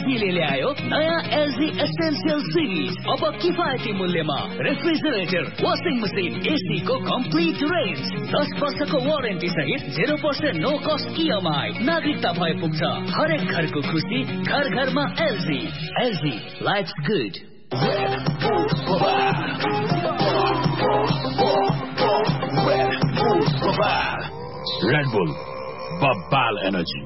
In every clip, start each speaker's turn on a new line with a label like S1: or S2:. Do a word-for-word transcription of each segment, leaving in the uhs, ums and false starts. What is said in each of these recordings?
S1: एलजीले ल्यायो नयाँ LG essential series. अब किफायती मूल्यमा रेफ्रिजरेटर, वाशिङ मसिन, एसी को कम्प्लिट रेन्ज, दस वर्षको वारेन्टी सहित zero percent no cost EMI. नागरिकता भए पुग्छ हरेक घरको खुसी, घर घरमा LG. LG, lives good.
S2: Red Bull, Babal Energy.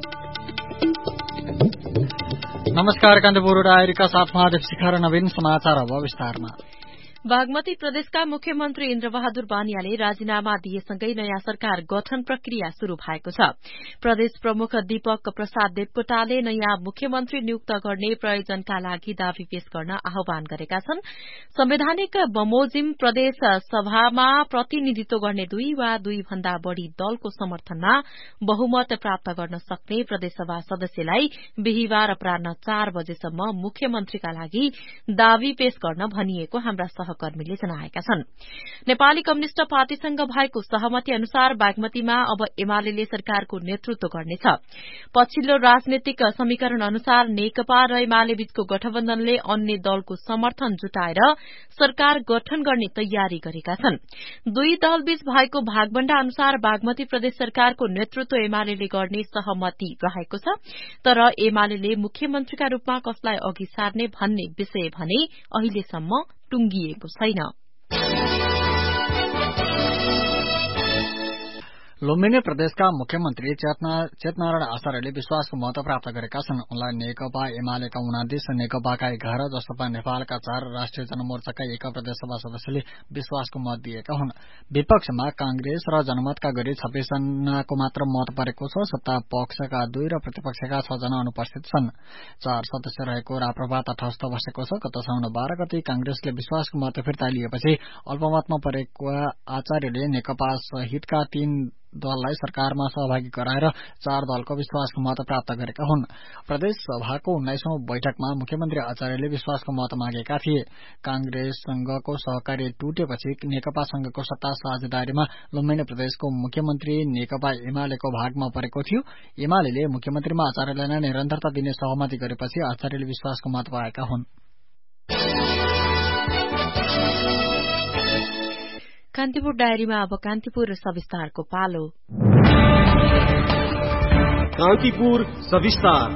S3: नमस्कार, कान्तिपुर डायरीका साथमा शिखर नवीन समाचार अब विस्तारमा।
S4: बागमती प्रदेशका मुख्यमन्त्री इन्द्रबहादुर बानियाले राजीनामा दिएसँगै नयाँ सरकार गठन प्रक्रिया शुरू भएको छ। प्रदेश प्रमुख दीपक प्रसाद देवकोटाले नयाँ मुख्यमन्त्री नियुक्त गर्ने प्रयोजनका लागि दावी पेश गर्न आह्वान गरेका छन्। संवैधानिक बमोजिम प्रदेश सभामा प्रतिनिधित्व गर्ने दुई वा दुई भन्दा बढ़ी दलको समर्थनमा बहुमत प्राप्त गर्न सक्ने प्रदेशसभा सदस्यलाई बिहिबार अपराह्न चार बजेसम्म मुख्यमन्त्रीका लागि दावी पेश गर्न भनिएको हाम्रा सहकर्मीले जनाएका छन्। नेपाली कम्युनिष्ट पार्टीसँग भएको सहमति अनुसार बागमतीमा अब एमाले सरकारको नेतृत्व गर्नेछ। पछिल्लो राजनीतिक समीकरण अनुसार नेकपा र एमाले बीचको गठबन्धनले अन्य दलको समर्थन जुटाएर सरकार गठन गर्ने तयारी गरेका छन्। दुई दलबीच भएको भागबण्डा अनुसार बागमती प्रदेश सरकारको नेतृत्व एमाले गर्ने सहमति रहेको छ। तर एमाले मुख्यमन्त्रीका रूपमा कसलाई अघि सार्ने भन्ने विषय भने अहिलेसम्म टुंगिएको छैन।
S3: लुम्बिनी प्रदेशका मुख्यमन्त्री चेतनारायण आचार्यले विश्वासको मत प्राप्त गरेका छन्। उनलाई नेकपा एमालेका उनादिस, नेकपाका एघार, जसपा नेपालका चार, राष्ट्रिय जनमोर्चाका एक प्रदेशसभा सदस्यले विश्वासको मत दिएका हुन्। विपक्षमा कांग्रेस र जनमतका गरी छब्बीस जनाको मात्र मत परेको छ। सत्ता पक्षका दुई र प्रतिपक्षका छ जना अनुपस्थित छन्। चार सदस्य रहेको राप्रपा तटस्थ बसेको छ। गत साउन बाह्र गते कांग्रेसले विश्वासको मत फिर्ता लिएपछि अल्पमतमा परेको आचार्यले नेकपा सहितका तीन दललाई सरकारमा सहभागी गराएर चार दलको विश्वासको मत प्राप्त गरेका हुन्। प्रदेश सभाको उन्नाइसौं बैठकमा मुख्यमन्त्री आचार्यले विश्वासको मत मागेका थिए। कांग्रेससँगको सहकार्य टुटेपछि नेकपासँगको सत्ता साझेदारीमा लुम्बिनी प्रदेशको मुख्यमन्त्री नेकपा एमालेको भागमा परेको थियो। एमाले मुख्यमन्त्रीमा आचार्यलाई नै निरन्तरता दिने सहमति गरेपछि आचार्यले विश्वासको मत पाएका हुन्।
S4: कान्तिपुर डायरीमा अब कान्तिपुर सविस्तारको पालो।
S5: कान्तिपुर सविस्तार।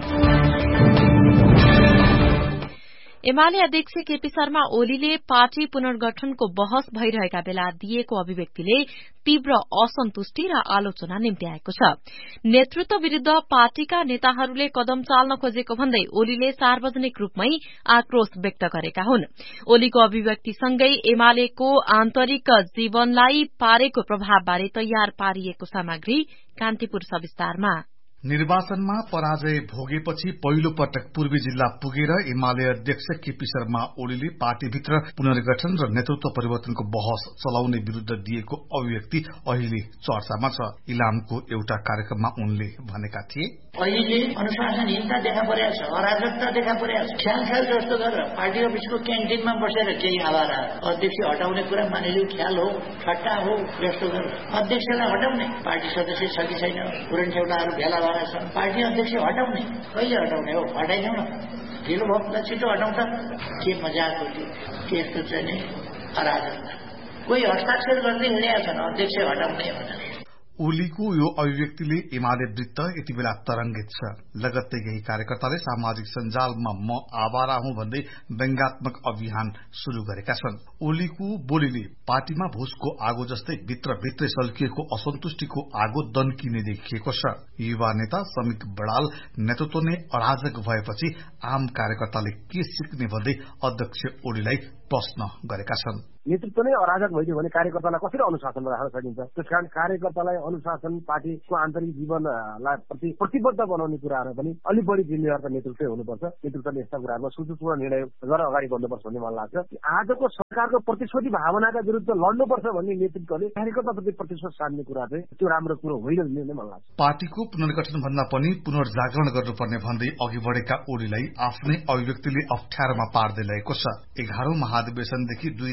S4: एमाले अध्यक्ष केपी शर्मा ओलीले पार्टी पुनर्गठनको बहस भइरहेका बेला दिएको अभिव्यक्तिले तीव्र असन्तुष्टि र आलोचना निम्त्याएको छ। नेतृत्व विरूद्ध पार्टीका नेताहरूले कदम चाल्न खोजेको भन्दै ओलीले सार्वजनिक रूपमै आक्रोश व्यक्त गरेका हुन्। ओलीको अभिव्यक्तिसँगै एमालेको आन्तरिक जीवनलाई पारेको प्रभावबारे तयार पारिएको सामग्री कान्तिपुर सविस्तारमा।
S6: निर्वाचनमा पराजय भोगेपछि पहिलो पटक पूर्वी जिल्ला पुगेर एमाले अध्यक्ष केपी शर्मा ओलीले पार्टीभित्र पुनर्गठन र नेतृत्व परिवर्तनको बहस चलाउने विरूद्ध दिएको अभिव्यक्ति अहिले चर्चामा छ। इलामको एउटा कार्यक्रममा उनले भनेका थिए,
S7: अहिले अनुशासनहीनता देखा परेको छ, अराजकता देखा परेको छ। ख्याल ख्याल जस्तो गरेर पार्टी अफिसको क्यान्टिनमा बसेर केही आवारा अध्यक्ष हटाउने कुरा मानिलियो, ख्याल हो, ठट्टा हो जस्तो गरेर अध्यक्षलाई हटाउने। पार्टी सदस्य छ कि छैन, पुरन ठेउटाहरू भेला पार्टी अध्यक्ष हटाउने, कहिले हटाउने हो? हटाइदेऊ न, ढिलो भयो छिटो हटाउँ त। के मजाक हो त्यो? त्यस्तो चाहिँ नि अराजकता। कोही हस्ताक्षर गर्दै हिँडेका छन् अध्यक्ष हटाउने भनेर।
S6: ओलीको यो अभिव्यक्तिले एमाले वृत्त यति बेला तरंगित छ। लगत्तै केही कार्यकर्ताले सामाजिक सञ्जालमा म आवारा हुँ भन्दै व्यङ्ग्यात्मक अभियान शुरू गरेका छन्। ओलीको बोलीले पार्टीमा भुसको आगो जस्तै भित्रभित्रै सल्किएको असन्तुष्टिको आगो दन्किने देखिएको छ। युवा नेता समित बडाल नेतृत्व नै अराजक भएपछि आम कार्यकर्ताले के सिक्ने भन्दै अध्यक्ष ओलीलाई प्रश्न गरेका छन्।
S8: नेतृत्व नै अराजक भइदियो भने कार्यकर्तालाई कसरी अनुशासनमा राख्न सकिन्छ? त्यसकारण कार्यकर्तालाई अनुशासन, पार्टीको आन्तरिक जीवनलाई प्रति प्रतिबद्ध बनाउने कुराहरू पनि अलिक बढी जिम्मेवार नेतृत्वै हुनुपर्छ। नेतृत्वले यस्ता कुराहरूमा सुचुपूर्ण निर्णय गरेर अगाडि बढ्नुपर्छ भन्ने मलाई लाग्छ। आजको सरकारको प्रतिस्पर्धी भावनाका विरुद्ध लड्नुपर्छ भन्ने नेतृत्वले कार्यकर्ताप्रति प्रतिस्पर्धा साध्ने कुरा चाहिँ त्यो राम्रो कुरो होइन भन्ने मलाई लाग्छ।
S6: पार्टीको पुनर्गठन भन्दा पनि पुनर्जागरण गर्नुपर्ने भन्दै अघि बढेका ओलीलाई आफ्नै अभिव्यक्तिले अप्ठ्यारोमा पार्दै ल्याएको छ। एघारौं महाधिवेशनदेखि दुई धार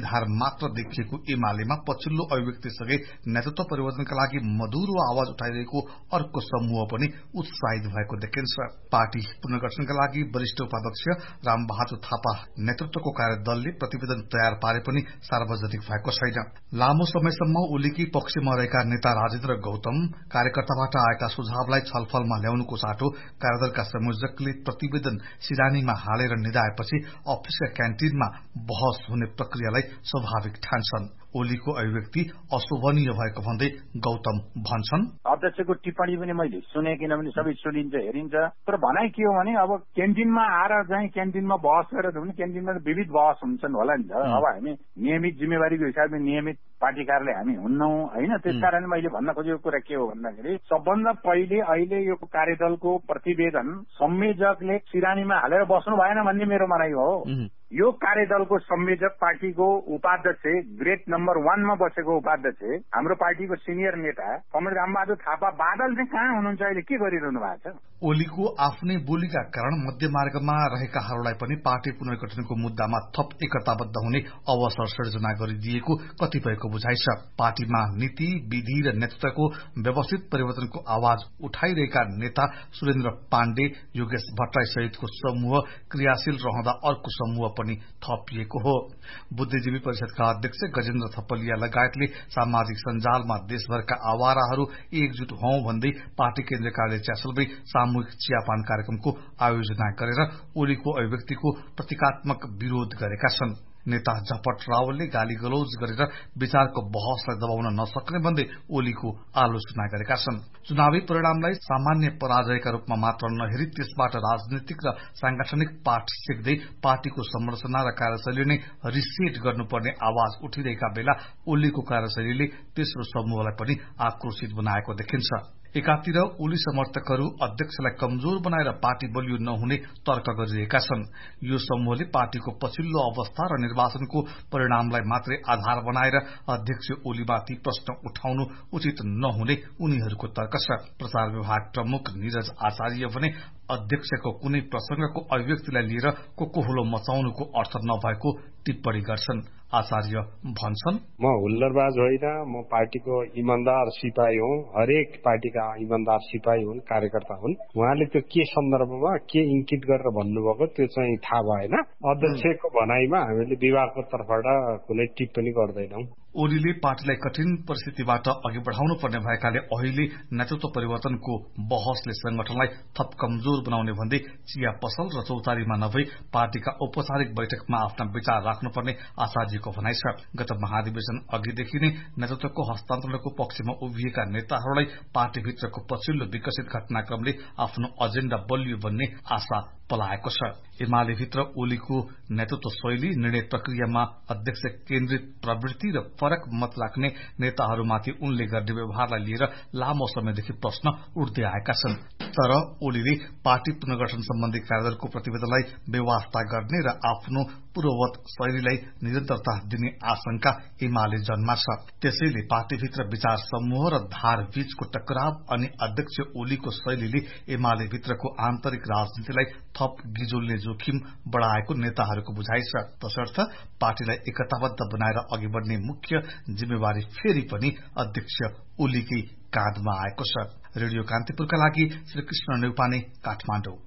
S6: मात्र देखिएको एमालेमा पछिल्लो अभिव्यक्तिसँगै नेतृत्व परिवर्तनका लागि मधुरो आवाज उठाइरहेको अर्को समूह पनि उत्साहित भएको देखिन्छ। पार्टी पुनर्गठनका लागि वरिष्ठ उपाध्यक्ष रामबहादुर थापा नेतृत्वको कार्यदलले प्रतिवेदन तयार पारे पनि सार्वजनिक भएको छैन। लामो समयसम्म ओलीकै पक्षमा रहेका नेता राजेन्द्र गौतम कार्यकर्ताबाट आएका सुझावलाई छलफलमा ल्याउनुको साटो कार्यदलका संयोजकले प्रतिवेदन सिरानीमा हालेर निधाएपछि अफिसका क्यान्टिनमा बहस हुने प्रक्रियालाई स्वाभाविक ठान्छन्। ओलीको अभिव्यक्ति अशोभनीय भएको भन्दै गौतम भन्छन्,
S9: अध्यक्षको टिप्पणी पनि मैले सुने, किनभने सबै सुनिन्छ हेरिन्छ। तर भनाइ के हो भने अब क्यान्टिनमा आएर चाहिँ क्यान्टिनमा बहस गरेर भने क्यान्टिनमा विविध बहस हुन्छन् होला नि त। अब हामी नियमित जिम्मेवारीको हिसाबले नियमित पार्टी कार्यालय हामी हुन्नौ होइन। त्यसकारण मैले भन्न खोजेको कुरा के हो भन्दाखेरि सबभन्दा पहिले अहिले यो कार्यदलको प्रतिवेदन संयोजकले सिरानीमा हालेर बस्नु भएन भन्ने मेरो भनाइ हो। यो कार्यदलको संयोजक पार्टीको उपाध्यक्ष ग्रेड नम्बर वानमा बसेको उपाध्यक्ष हाम्रो पार्टीको सिनियर नेता कमरेड रामबहादुर थापा बादल चाहिँ कहाँ हुनुहुन्छ, अहिले के गरिरहनु भएको छ?
S6: ओलीको आफ्नै बोलीका कारण मध्यमार्गमा रहेकाहरूलाई पनि पार्टी पुनर्गठनको मुद्दामा थप एकताबद्ध हुने अवसर सृजना गरिदिएको कतिपयको बुझाइ छ। पार्टीमा नीति, विधि र नेतृत्वको व्यवस्थित परिवर्तनको आवाज उठाइरहेका नेता सुरेन्द्र पाण्डे, योगेश भट्टराई सहितको समूह क्रियाशील रहँदा अर्को समूह पनि थपिएको हो। बुद्धिजीवी परिषदका अध्यक्ष गजेन्द्र थपलिया लगायतले सामाजिक सञ्जालमा देशभरका आवाराहरू एकजुट हौं भन्दै पार्टी केन्द्रीय कार्यालय च्यासलमै सामूहिक चियापान कार्यक्रमको आयोजना गरेर ओलीको अभिव्यक्तिको प्रतीकात्मक विरोध गरेका छन्। नेता झपट रावलले गाली गलौज गरेर विचारको बहसलाई दबाउन नसक्ने भन्दै ओलीको आलोचना गरेका छन्। चुनावी परिणामलाई सामान्य पराजयका रूपमा मात्र नहेरी त्यसबाट राजनीतिक र सांगठनिक पाठ सिक्दै पार्टीको संरचना र कार्यशैली नै रिसेट गर्नुपर्ने आवाज उठिरहेका बेला ओलीको कार्यशैलीले तेस्रो समूहलाई पनि आक्रोशित बनाएको देखिन्छ। एकातिर ओली समर्थकहरू अध्यक्षलाई कमजोर बनाएर पार्टी बलियो नहुने तर्क गरिरहेका छन्। यो समूहले पार्टीको पछिल्लो अवस्था र निर्वाचनको परिणामलाई मात्रै आधार बनाएर अध्यक्ष ओलीमाथि प्रश्न उठाउनु उचित नहुने उनीहरूको तर्क छ। प्रचार विभाग प्रमुख निरज आचार्य भने अध्यक्षको कुनै प्रसंगको अभिव्यक्तिलाई लिएर कोकोहुलो मचाउनुको अर्थ नभएको टिप्पणी गर्छन्। आचार्य भन्छन्,
S10: म हुल्लरबाज होइन, म पार्टीको इमान्दार सिपाही हुँ। हरेक पार्टीका इमान्दार सिपाही हुन्, कार्यकर्ता हुन्। उहाँले त्यो के सन्दर्भमा के इंकित गरेर भन्नुभएको त्यो चाहिँ थाहा भएन। अध्यक्षको भनाइमा हामीले विभागको तर्फबाट कुनै टिप्पणी गर्दैनौं।
S6: ओलीले पार्टीलाई कठिन परिस्थितिबाट अघि बढाउनु पर्ने भएकाले अहिले नेतृत्व परिवर्तनको बहसले संगठनलाई थप कमजोर बनाउने भन्दै चिया पसल र चौतारीमा नभई पार्टीका औपचारिक बैठकमा आफ्ना विचार राख्नुपर्ने आचार्यको भनाइ छ। गत महाधिवेशन अघिदेखि नै नेतृत्वको हस्तान्तरणको पक्षमा उभिएका नेताहरूलाई पार्टीभित्रको पछिल्लो विकसित घटनाक्रमले आफ्नो एजेण्डा बलियो बन्ने आशा पलाएको छ। एमालेभित्र ओलीको नेतृत्व शैली, निर्णय प्रक्रियामा अध्यक्ष केन्द्रित प्रवृत्ति र फरक मत राख्ने नेताहरूमाथि उनले गर्ने व्यवहारलाई लिएर लामो समयदेखि प्रश्न उठ्दै आएका छन्। तर ओलीले पार्टी पुनर्गठन सम्बन्धी कार्यदलको प्रतिवेदनलाई बेवास्ता गर्ने र आफ्नो पूर्ववत शैलीलाई निरन्तरता दिने आशंका एमाले जनमा छ। त्यसैले पार्टीभित्र विचार समूह र धार बीचको टकराव अनि अध्यक्ष ओलीको शैलीले एमाले भित्रको आन्तरिक राजनीतिलाई थप गिजोल्ने जोखिम बढ़ाएको नेताहरूको बुझाइ छ। तसर्थ पार्टीलाई एकताबद्ध बनाएर अघि बढ़ने मुख्य जिम्मेवारी फेरि पनि अध्यक्ष ओलीकै काँधमा आएको छ। रेडियो कान्तिपुरका लागि श्रीकृष्ण नेउपाने, काठमाडौँ।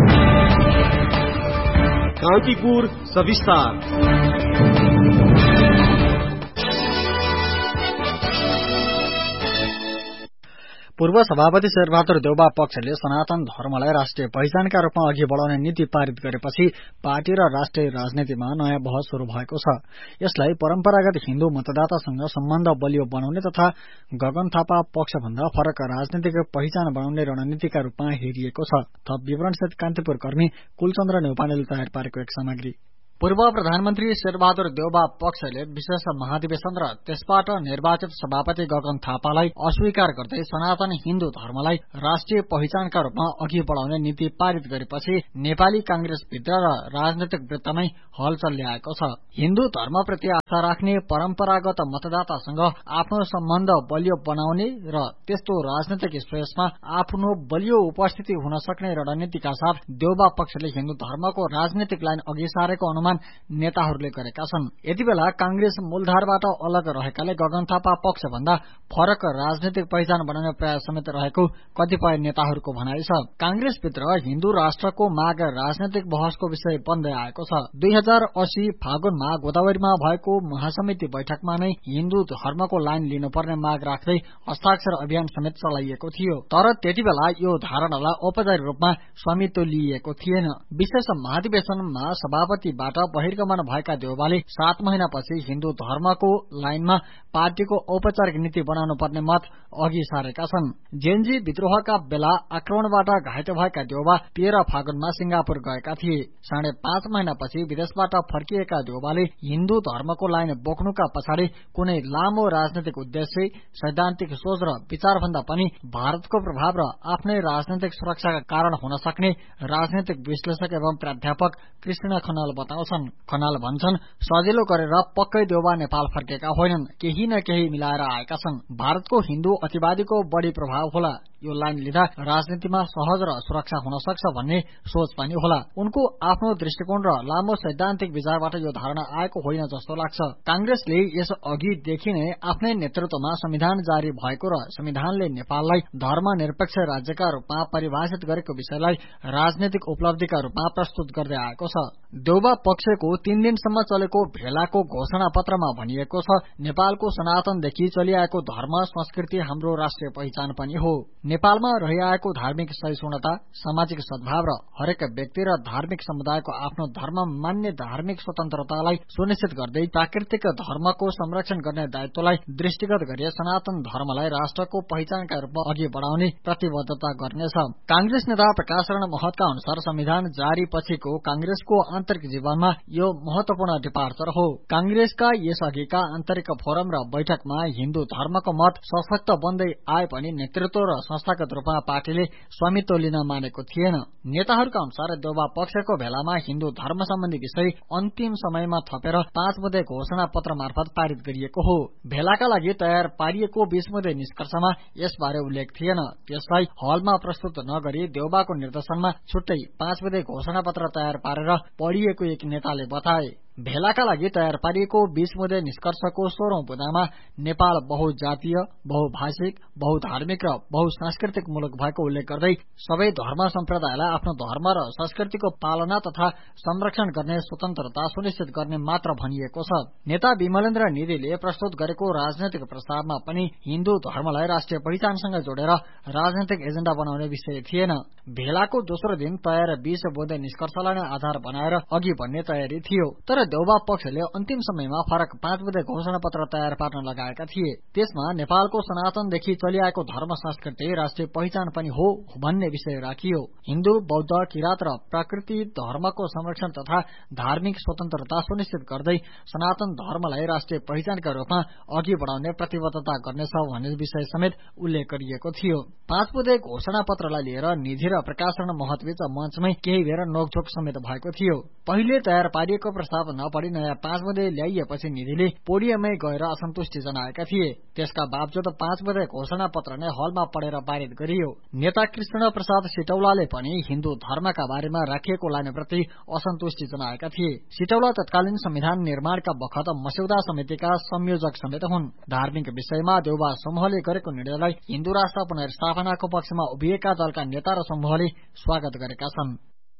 S5: कान्तिपुर सविस्तार।
S3: पूर्व सभापति शेरबहादुर देउबा पक्षले सनातन धर्मलाई राष्ट्रिय पहिचानका रूपमा अघि बढ़ाउने नीति पारित गरेपछि पार्टी र राष्ट्रिय राजनीतिमा नयाँ बहस शुरू भएको छ। यसलाई परम्परागत हिन्दू मतदातासँग सम्बन्ध बलियो बनाउने तथा गगन थापा पक्षभन्दा फरक राजनीतिक पहिचान बनाउने रणनीतिका रूपमा हेरिएको छ। थप विवरणसहित कान्तिपुर कर्मी कुलचन्द्र नेउपानेले तयार पारेको एक सामग्री। पूर्व प्रधानमन्त्री शेरबहादुर देउबा पक्षले विशेष महाधिवेशन र त्यसबाट निर्वाचित सभापति गगन थापालाई अस्वीकार गर्दै सनातन हिन्दू धर्मलाई राष्ट्रिय पहिचानका रूपमा अघि बढ़ाउने नीति पारित गरेपछि नेपाली कांग्रेसभित्र र राजनैतिक वृत्तमै हलचल ल्याएको छ। हिन्दू धर्मप्रति आस्था राख्ने परम्परागत मतदातासँग आफ्नो सम्बन्ध बलियो बनाउने र त्यस्तो राजनैतिक स्पेसमा आफ्नो बलियो उपस्थिति हुन सक्ने रणनीतिका साथ देउबा पक्षले हिन्दू धर्मको राजनीतिक लाइन अघि सारेको अनुमान अनुमान नेताहरूले गरेका छन्। यतिबेला कांग्रेस मूलधारबाट अलग रहेकाले गगन थापा पक्षभन्दा फरक राजनीतिक पहिचान बनाउने प्रयास समेत रहेको कतिपय नेताहरूको भनाइ छ। कांग्रेसभित्र हिन्दू राष्ट्रको माग राजनैतिक बहसको विषय बन्दै आएको छ। दुई हजार अस्सी फागुनमा गोदावरीमा भएको महासमिति बैठकमा नै हिन्दू धर्मको लाइन लिनुपर्ने माग राख्दै हस्ताक्षर अभियान समेत चलाइएको थियो। तर त्यतिबेला यो धारणालाई औपचारिक रूपमा स्वामित्व लिइएको थिएन। विशेष महाधिवेशनमा सभापतिबाट बहिर्गमन भएका देउवाले सात महिनापछि हिन्दू धर्मको लाइनमा पार्टीको औपचारिक नीति बनाउनु पर्ने मत अघि सारेका छन्। जेएनजी विद्रोहका बेला आक्रमणबाट घाइते भएका देउवा तेह्र फागुनमा सिंगापुर गएका थिए। साढे पाँच महिनापछि विदेशबाट फर्किएका देउवाले हिन्दू धर्मको लाइन बोक्नुका पछाडि कुनै लामो राजनैतिक उद्देश्य, सैद्धान्तिक सोच र विचारभन्दा पनि भारतको प्रभाव र आफ्नै राजनैतिक सुरक्षाका कारण हुन सक्ने राजनैतिक विश्लेषक एवं प्राध्यापक कृष्ण खनाल बताउँछन्। खनाल भन्छन्, सजिलो गरेर पक्कै देउवा नेपाल फर्केका होइनन्, केही न केही मिलाएर आएका छन्। भारतको हिन्दू अतिवादीको बढी प्रभाव होला, यो लाइन लिँदा राजनीतिमा सहज र सुरक्षा हुन सक्छ भन्ने सोच पनि होला। उनको आफ्नो दृष्टिकोण र लामो सैद्धान्तिक विचारबाट यो धारणा आएको होइन जस्तो लाग्छ। कांग्रेसले यस अघिदेखि नै आफ्नै नेतृत्वमा संविधान जारी भएको र संविधानले नेपाललाई धर्मनिरपेक्ष राज्यका रूपमा परिभाषित गरेको विषयलाई राजनैतिक उपलब्धिका रूपमा प्रस्तुत गर्दै आएको छ। देउवा पक्षको तीन दिनसम्म चलेको भेलाको घोषणा पत्रमा भनिएको छ, नेपालको सनातनदेखि चलिआएको धर्म संस्कृति हाम्रो राष्ट्रिय पहिचान पनि हो। नेपालमा रहिआएको धार्मिक सहिष्णुता, सामाजिक सद्भाव र हरेक व्यक्ति र धार्मिक समुदायको आफ्नो धर्म मान्ने धार्मिक स्वतन्त्रतालाई सुनिश्चित गर्दै प्राकृतिक धर्मको संरक्षण गर्ने दायित्वलाई दृष्टिगत गरी सनातन धर्मलाई राष्ट्रको पहिचानका रूपमा अघि बढाउने प्रतिबद्धता गर्नेछ। कांग्रेस नेता प्रकाश शरण महतका अनुसार संविधान जारी पछिको कांग्रेसको आन्तरिक जीवनमा यो महत्वपूर्ण डिपार्चर हो। कांग्रेसका यसअघिका आन्तरिक फोरम र बैठकमा हिन्दू धर्मको मत सशक्त बन्दै आए पनि नेतृत्व र संस्थागत रूपमा पार्टीले स्वामित्व लिन मानेको थिएन। नेताहरूका अनुसार देउवा पक्षको भेलामा हिन्दू धर्म सम्बन्धी विषय अन्तिम समयमा थपेर पाँच बुँदे घोषणा पत्र मार्फत पारित गरिएको हो। भेलाका लागि तयार पारिएको बीस बुँदे निष्कर्षमा यसबारे उल्लेख थिएन। त्यसलाई हलमा प्रस्तुत नगरी देउवाको निर्देशनमा छुट्टै पाँच बुँदे घोषणा पत्र तयार पारेर पढिएको एक नेताले बताए। भेलाका लागि तयार पारिएको बीस बुँदे निष्कर्षको सोह्रौं बुँदामा नेपाल बहुजातीय, बहुभाषिक, बहुधार्मिक र बहुसांस्कृतिक मुलुक भएको उल्लेख गर्दै सबै धर्म सम्प्रदायलाई आफ्नो धर्म र संस्कृतिको पालना तथा संरक्षण गर्ने स्वतन्त्रता सुनिश्चित गर्ने मात्र भनिएको छ। नेता विमलेन्द्र निधिले प्रस्तुत गरेको राजनैतिक प्रस्तावमा पनि हिन्दू धर्मलाई राष्ट्रिय पहिचानसँग जोडेर राजनैतिक एजेण्डा बनाउने विषय थिएन। भेलाको दोस्रो दिन तयार बीस बुँदे निष्कर्षलाई नै आधार बनाएर अघि बढ्ने तयारी थियो। तर देउवा पक्षले अन्तिम समयमा फरक पाँच बुँदे घोषणा पत्र तयार पार्न लगाएका थिए। त्यसमा नेपालको सनातनदेखि चलिआएको धर्म संस्कृति राष्ट्रिय पहिचान पनि हो भन्ने विषय राखियो। हिन्दू, बौद्ध, किरात र प्रकृति धर्मको संरक्षण तथा धार्मिक स्वतन्त्रता सुनिश्चित गर्दै सनातन धर्मलाई राष्ट्रिय पहिचानका रूपमा अघि बढाउने प्रतिबद्धता गर्नेछ भन्ने विषय समेत उल्लेख गरिएको थियो। पाँच बुँदे घोषणा पत्रलाई लिएर निधि र प्रकाश शरण महतबीच मञ्चमै केही बेर नोकझोक समेत भएको थियो। पहिले तयार पारिएको प्रस्ताव नपढी नयाँ पाँच बुँदे ल्याइएपछि निधिले पोडियममै गएर असन्तुष्टि जनाएका थिए। त्यसका बावजुद पाँच बुँदे घोषणा पत्र नै हलमा पढेर पारित गरियो। नेता कृष्ण प्रसाद सिटौलाले पनि हिन्दू धर्मका बारेमा राखिएको लाइनप्रति असन्तुष्टि जनाएका थिए। सिटौला तत्कालीन संविधान निर्माणका बखत मस्यौदा समितिका संयोजक समेत हुन्। धार्मिक विषयमा देउवा समूहले गरेको निर्णयलाई हिन्दू राष्ट्र पुनर्स्थापनाको पक्षमा उभिएका दलका नेता र समूहले स्वागत गरेका छन्।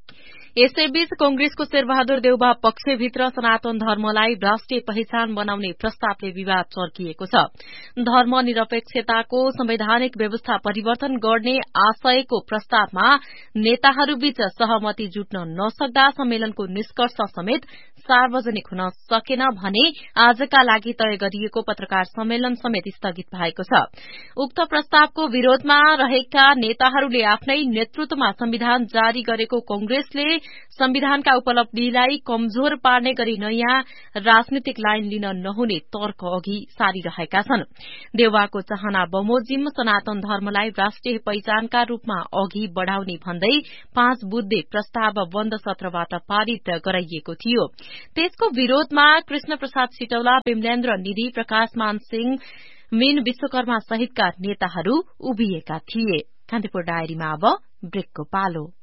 S4: यसैबीच कंग्रेसको शेरबहादुर देउवा पक्षभित्र सनातन धर्मलाई राष्ट्रिय पहिचान बनाउने प्रस्तावले विवाद चर्किएको छ। धर्मनिरपेक्षताको संवैधानिक व्यवस्था परिवर्तन गर्ने आशयको प्रस्तावमा नेताहरूबीच सहमति जुट्न नसक्दा सम्मेलनको निष्कर्ष समेत सार्वजनिक हुन सकेन भने आजका लागि तय गरिएको पत्रकार सम्मेलन समेत स्थगित भएको छ। उक्त प्रस्तावको विरोधमा रहेका नेताहरूले आफ्नै नेतृत्वमा संविधान जारी गरेको कंग्रेसले संविधानका उपलब्धिलाई कमजोर पार्ने गरी नयाँ राजनीतिक लाइन लिन नहुने तर्क अघि सारिरहेका छन्। देउवाको चाहना बमोजिम सनातन धर्मलाई राष्ट्रिय पहिचानका रूपमा अघि बढ़ाउने भन्दै पाँच बुँदे प्रस्ताव बन्द सत्रबाट पारित गराइएको थियो। त्यसको विरोधमा कृष्ण प्रसाद सिटौला, विमलेन्द्र निधि, प्रकाश मान सिंह, मीन विश्वकर्मा सहितका नेताहरू उभिएका थिए। कान्तिपुर डायरीमा अब ब्रेकको पालो।